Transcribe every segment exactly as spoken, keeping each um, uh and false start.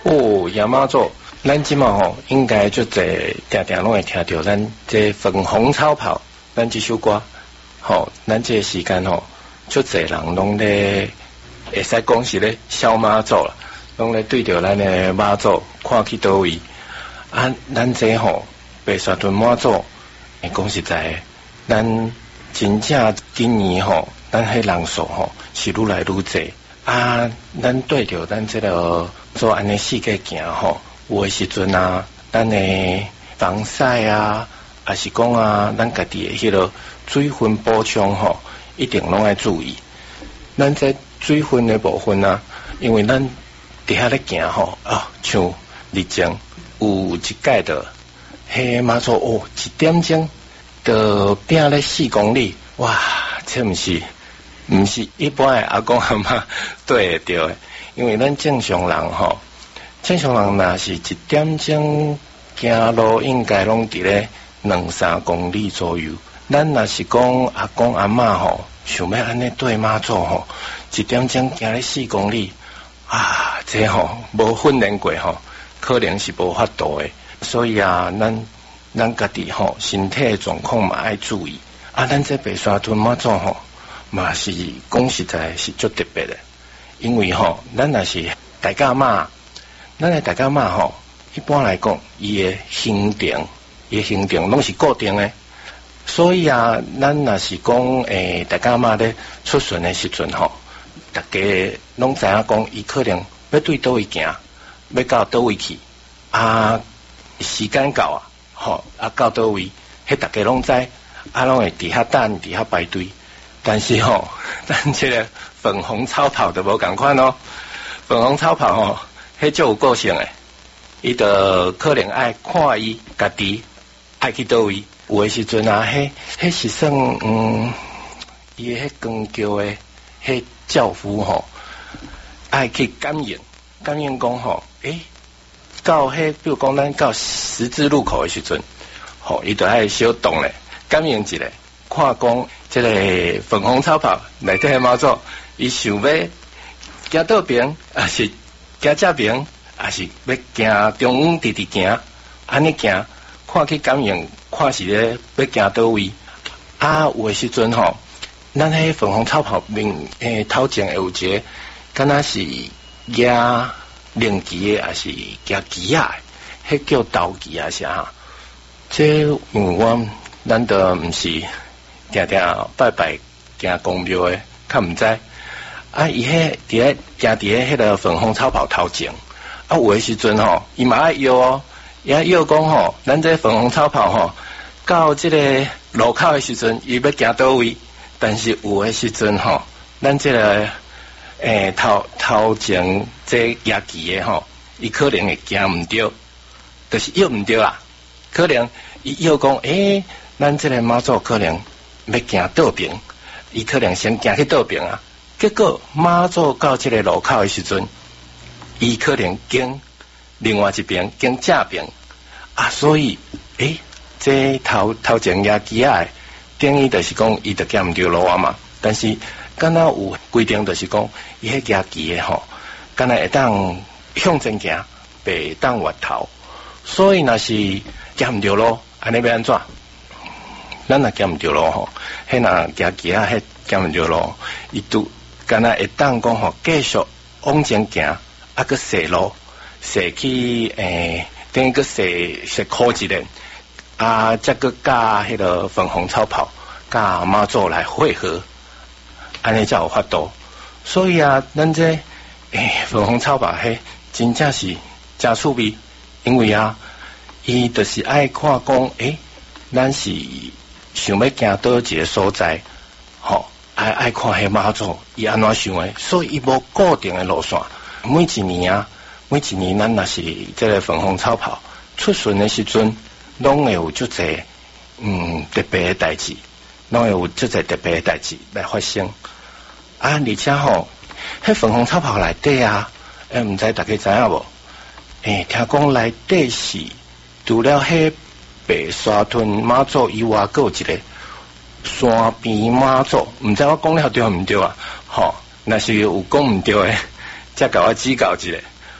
哦，亚妈祖，咱即嘛吼，应该就这定定拢会听到咱这粉红超跑，咱这首歌，吼，咱这时间吼，就这人拢咧，会使讲是咧小妈祖啦，拢咧对着咱的妈祖看去倒位，啊，咱这吼白沙屯妈祖，讲实在的，咱真正今年吼，咱迄人数吼是愈来愈侪。啊，咱对着咱这个做安尼世界行吼，有诶时阵啊，咱诶防晒啊，还是讲啊，咱家己诶迄个水分补充吼，一定拢爱注意。咱这水分诶部分啊，因为咱伫遐咧行吼啊，像日前有一届的迄妈祖哦，一点钟就拼咧四公里，哇，这毋是。毋是一般的阿公阿妈对得到的，因为咱正常人吼，正常人若是一点钟行路，应该拢伫咧两三公里左右。咱若是讲阿公阿妈吼，想要安尼对妈祖吼，一点钟行咧四公里啊，这吼无训练过吼，可能是无法度的。所以啊，咱咱家己吼身体的状况嘛爱注意。啊，咱这白沙屯妈祖吼。嘛是讲实在是足特别的，因为吼，咱若是大家妈，咱的大家妈吼，一般来讲，伊的行程，伊的行程拢是固定的，所以啊，咱若是讲诶，大家妈咧出巡的时阵吼，大家拢知影讲，伊可能要对倒位行，要到倒位去，啊，时间到啊，吼，啊到倒位，迄大家拢知，啊拢会伫遐等，伫遐排队。但是吼，咱这个粉红超跑就无共款哦。粉红超跑吼，迄就有个性诶，伊就可能爱看伊家己爱去倒位。有诶时阵啊，迄迄是算嗯，伊诶迄光桥诶迄教夫吼，爱去感应，感应讲吼，诶，到迄比如讲咱到十字路口诶时阵，吼，伊就爱小动咧，感应一下。看讲，这个粉红超跑内底的妈祖，伊想要行倒边，还是行正边，还是要行中央直直行，安尼行，看去感应，看是咧要行倒位。啊，有诶时阵吼，咱迄粉红超跑面诶头前会有一个，敢若是举零旗诶，还是举旗啊？迄叫斗旗啊啥？这因为我咱都毋是。定定拜拜行公庙诶，较毋知啊！伊迄伫咧行伫咧迄个粉红超跑头前，啊有诶时阵吼，伊嘛爱摇哦，伊爱摇讲吼，咱这粉红超跑吼，到即个路口诶时阵，伊要行倒位，但是有诶时阵吼，咱即、这个诶头头前这举旗诶吼，伊可能会行毋对，就是摇毋对啦，可能伊摇讲诶，咱即个妈祖可能。要行倒边，伊可能先行去倒边啊。结果妈祖到这个路口的时阵，伊可能经另外一边经正边啊，所以诶，这头头前举旗仔，等于就是讲伊就行唔对路啊嘛。但是敢若有规定，就是讲伊迄举旗的吼，敢若会当向前行，袂当越头。所以若是行唔对路，安尼要安怎？咱若行毋对路吼，迄若举旗啊，迄行毋对路，伊拄敢若会当讲吼，继续往前行，啊个细路，细去诶，等于个细细靠一个，啊，再个甲迄个粉红超跑，甲妈祖来汇合，安尼才有法度。所以啊，咱这诶粉红超跑迄真正是真趣味，因为啊，伊就是爱看讲，诶，咱是。想要行到一个所在，吼、哦，爱爱看迄妈祖，伊安怎想诶？所以伊无固定诶路线。每一年啊，每一年咱若是这个粉红超跑出巡诶时阵，拢会有足侪嗯特别诶代志，拢会有足侪特别诶代志来发生。啊，而且吼，迄粉红超跑内底啊，诶，毋知大家知影无？诶，听讲内底是除了迄。白沙屯妈祖以外，还有一个山边妈祖，毋知我讲了对毋对啊？吼，若是有讲毋对诶，则甲我指教一下。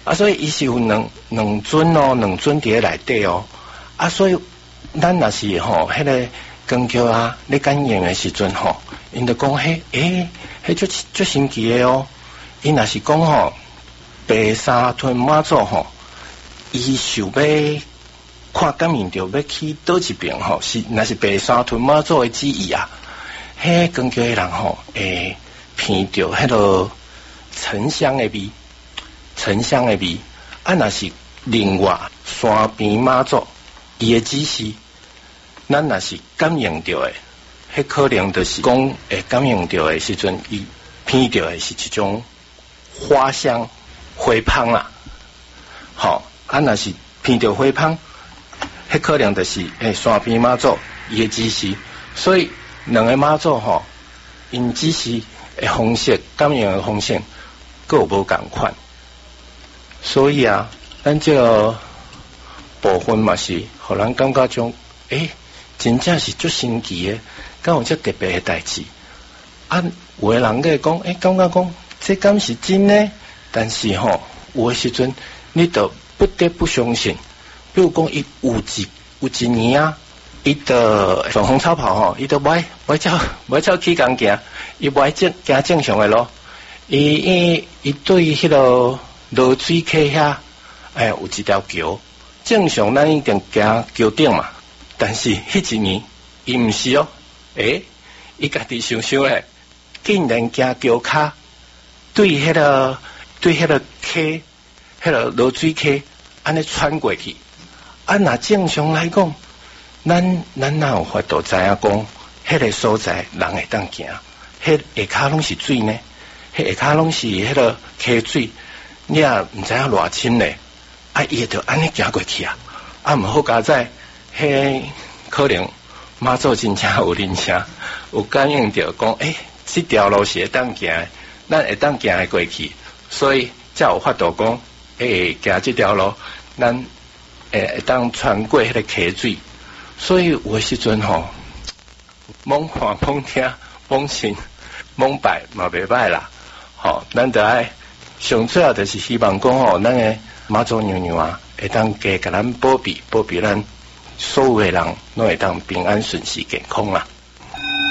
啊，所以伊是有两两尊哦，两尊伫内底哦，啊，所以咱若是吼，迄、那个光桥啊，咧感应的时阵吼，因就讲迄，诶，迄足足神奇的哦，因若是讲吼，白沙屯妈祖吼，伊想要看感应着要去倒一边吼，是若是白沙屯妈祖的旨意啊，迄光桥的人吼，会闻着迄个沉香的味。沉香的味，啊，若是另外山边妈祖伊的指示，咱若是感应到的，迄可能就是讲会感应到的时阵，伊闻到的是一种花香、花香啦。好，啊，若是闻到花香，迄可能就是诶山边妈祖伊的指示，所以两个妈祖吼，因指示的方式、感应的方式，各有无共款。所以啊，咱这个部分嘛是，互人感觉种，诶、欸，真正是足神奇的，敢有这特别的代志。啊，有的人个讲，诶、欸，感觉讲，这敢是真呢？但是吼，有的时阵，你都不得不相信。比如讲，伊有一有一年啊，伊的粉红超跑吼，伊都买买照买照起工行，伊买正行正常的路，伊伊伊对迄个。落水溪遐，哎，有一条桥，正常咱一定行桥顶嘛。但是迄一年，伊毋是哦，诶，伊家己想想咧，竟然行桥骹，对迄、那个对迄个溪，迄、那个落水溪，安尼穿过去。啊，若正常来讲，咱咱哪有法度知影讲，迄个所在人会当行，迄下骹拢是水呢？迄下骹拢是迄个溪水。你也毋知影偌深咧，啊，伊会着安尼行过去啊，啊，毋好加在，迄可能妈祖真正有灵声，有感应着讲，诶、欸，这条路是会当行的，咱会当行会过去，所以才有法度讲，诶、欸，行这条路，咱诶会当穿过迄个溪水，所以有诶时阵吼，罔看罔听罔信罔拜嘛袂歹啦，吼，咱着爱。上最后就是希望讲吼，咱个妈祖娘娘啊，会当加甲咱保庇保庇咱所有的人，拢会当平安顺遂健康啦。